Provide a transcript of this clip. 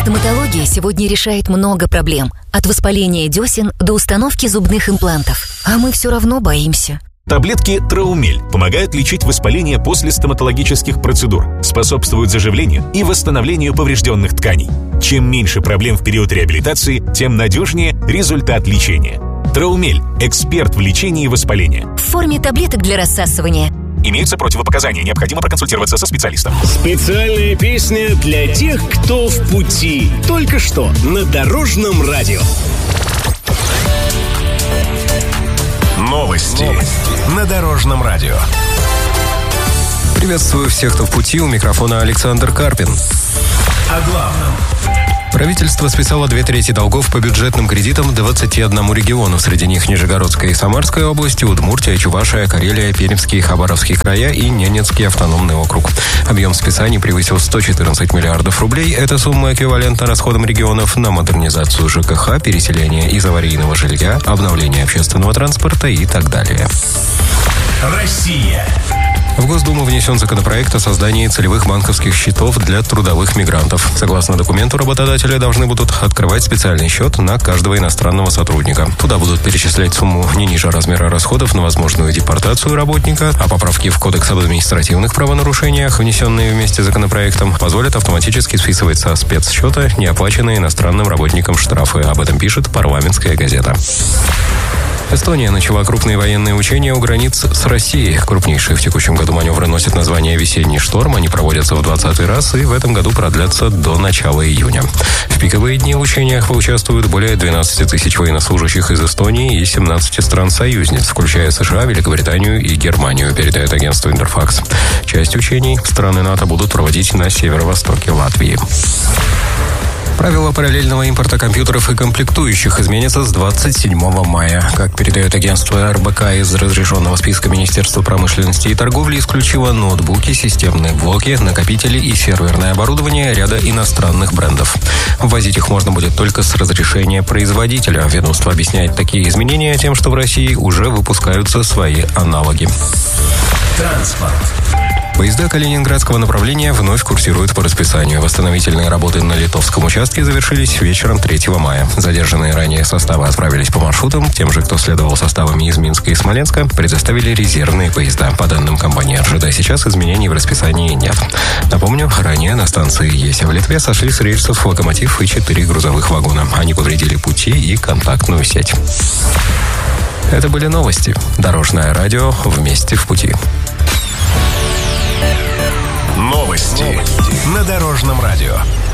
Стоматология сегодня решает много проблем. От воспаления десен до установки зубных имплантов. А мы все равно боимся. Таблетки Траумель помогают лечить воспаление после стоматологических процедур, способствуют заживлению и восстановлению поврежденных тканей. Чем меньше проблем в период реабилитации, тем надежнее результат лечения. Траумель – эксперт в лечении воспаления. В форме таблеток для рассасывания. Имеются противопоказания, необходимо проконсультироваться со специалистом. Специальная песня для тех, кто в пути. Только что на Дорожном радио. Новости на Дорожном радио. Приветствую всех, кто в пути. У микрофона Александр Карпин. О главном. Правительство списало 2/3 долгов по бюджетным кредитам 21 региону. Среди них Нижегородская и Самарская области, Удмуртия, Чувашия, Карелия, Пермский и Хабаровский края и Ненецкий автономный округ. Объем списаний превысил 114 миллиардов рублей. Эта сумма эквивалентна расходам регионов на модернизацию ЖКХ, переселение из аварийного жилья, обновление общественного транспорта и так далее. Россия. В Госдуму внесен законопроект о создании целевых банковских счетов для трудовых мигрантов. Согласно документу, работодатели должны будут открывать специальный счет на каждого иностранного сотрудника. Туда будут перечислять сумму не ниже размера расходов на возможную депортацию работника, а поправки в Кодекс об административных правонарушениях, внесенные вместе с законопроектом, позволят автоматически списывать со спецсчета неоплаченные иностранным работникам штрафы. Об этом пишет «Парламентская газета». Эстония начала крупные военные учения у границ с Россией. Крупнейшие в текущем году маневры носят название «Весенний шторм». Они проводятся в 20-й раз и в этом году продлятся до начала июня. В пиковые дни в учениях поучаствуют более 12 тысяч военнослужащих из Эстонии и 17 стран-союзниц, включая США, Великобританию и Германию, передает агентство «Интерфакс». Часть учений страны НАТО будут проводить на северо-востоке Латвии. Правила параллельного импорта компьютеров и комплектующих изменятся с 27 мая. Как передает агентство РБК, из разрешенного списка Министерства промышленности и торговли исключило ноутбуки, системные блоки, накопители и серверное оборудование ряда иностранных брендов. Ввозить их можно будет только с разрешения производителя. Ведомство объясняет такие изменения тем, что в России уже выпускаются свои аналоги. Транспорт. Поезда калининградского направления вновь курсируют по расписанию. Восстановительные работы на Литовском участке завершились вечером 3 мая. Задержанные ранее составы отправились по маршрутам. Тем же, кто следовал составами из Минска и Смоленска, предоставили резервные поезда. По данным компании РЖД, сейчас изменений в расписании нет. Напомню, ранее на станции Еся в Литве сошли с рельсов локомотив и 4 грузовых вагона. Они повредили пути и контактную сеть. Это были новости. Дорожное радио «Вместе в пути». Новости на Дорожном радио.